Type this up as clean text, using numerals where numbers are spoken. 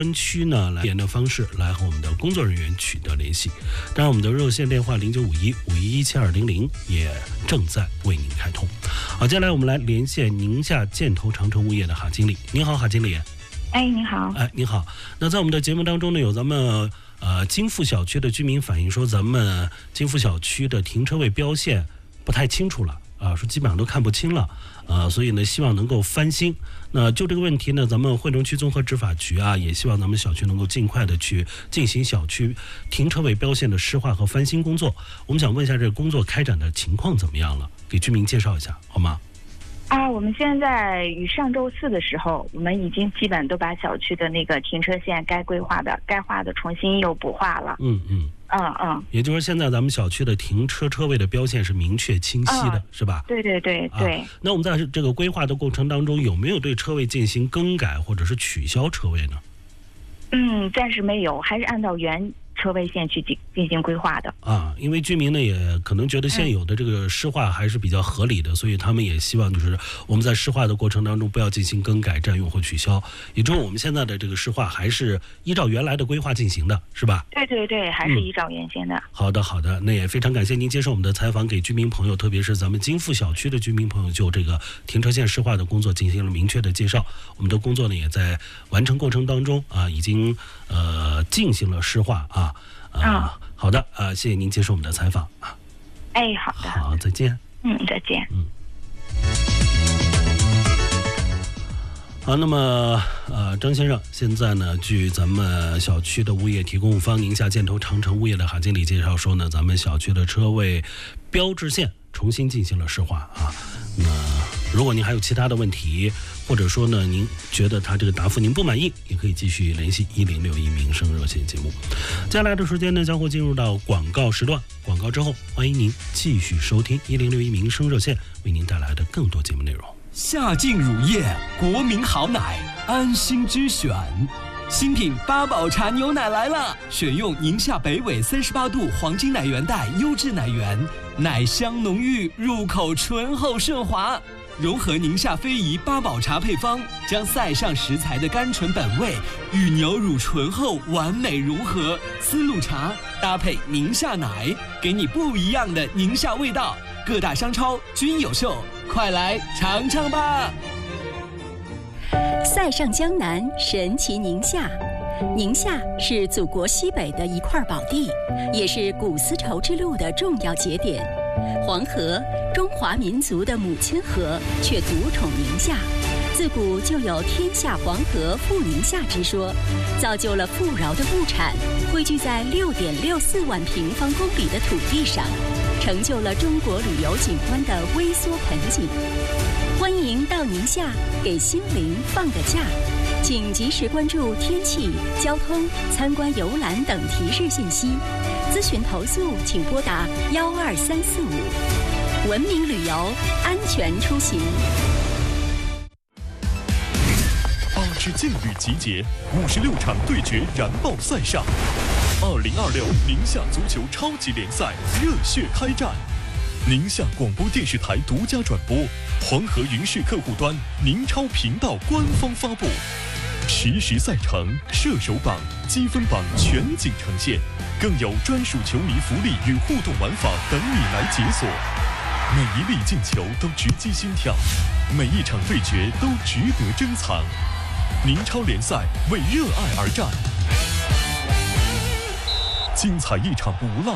分区呢来的方式来和我们的工作人员取得联系。当然我们的热线电话0951517200也正在为您开通。好，接下来我们来连线宁夏建投长城物业的哈经理。您好，哈经理。 你好。 您好。那在我们的节目当中呢，有咱们金富小区的居民反映说，咱们金富小区的停车位标线不太清楚了说基本上都看不清了所以呢希望能够翻新。那就这个问题呢，咱们惠中区综合执法局也希望咱们小区能够尽快的去进行小区停车位标线的施划和翻新工作。我们想问一下这个工作开展的情况怎么样了，给居民介绍一下好吗？ 我们现在与上周四的时候，我们已经基本都把小区的那个停车线该规划的该画的重新又补画了。也就是说现在咱们小区的停车车位的标线是明确清晰的，是吧？对。 那我们在这个规划的过程当中，有没有对车位进行更改或者是取消车位呢？ 暂时没有，还是按照原车位线去进行规划的因为居民呢也可能觉得现有的这个施划还是比较合理的，所以他们也希望就是我们在施划的过程当中不要进行更改、占用或取消，也就是我们现在的这个施划还是依照原来的规划进行的，是吧？ 对，还是依照原先的。 好的，那也非常感谢您接受我们的采访，给居民朋友，特别是咱们金富小区的居民朋友，就这个停车线施划的工作进行了明确的介绍。我们的工作呢也在完成过程当中已经进行了施划好的谢谢您接受我们的采访好的。 好，再见。 再见。 好，那么张先生，现在呢，据咱们小区的物业提供方宁夏建投长城物业的哈经理介绍说呢，咱们小区的车位标志线重新进行了施划那如果您还有其他的问题，或者说呢您觉得他这个答复您不满意，也可以继续联系1061民生热线节目。接下来的时间呢将会进入到广告时段，广告之后欢迎您继续收听1061民生热线为您带来的更多节目内容。 夏劲乳业，国民好奶，安心之选。新品八宝茶牛奶来了，选用宁夏北纬38度黄金奶源带优质奶源，奶香浓郁，入口醇厚顺滑。融合宁夏非遗八宝茶配方，将塞上食材的甘醇本味与牛乳醇厚完美融合，丝路茶搭配宁夏奶，给你不一样的宁夏味道。各大商超均有售，快来尝尝吧！ 塞上江南，神奇宁夏。宁夏是祖国西北的一块宝地，也是古丝绸之路的重要节点。黄河，中华民族的母亲河，却独宠宁夏。自古就有天下黄河富宁夏之说，造就了富饶的物产汇聚在6.64万平方公里的土地上，成就了中国旅游景观的微缩盆景。欢迎到宁夏给心灵放个假，请及时关注天气、交通、参观游览等提示信息。咨询投诉请拨打12345。文明旅游，安全出行。 8支劲旅集结，56场对决燃爆赛上，2026宁夏足球超级联赛热血开战。宁夏广播电视台独家转播，黄河云视客户端、宁超频道官方发布，实时赛程、射手榜、积分榜全景呈现，更有专属球迷福利与互动玩法等你来解锁。每一粒进球都直击心跳，每一场对决都值得珍藏。宁超联赛为热爱而战，精彩一场不落。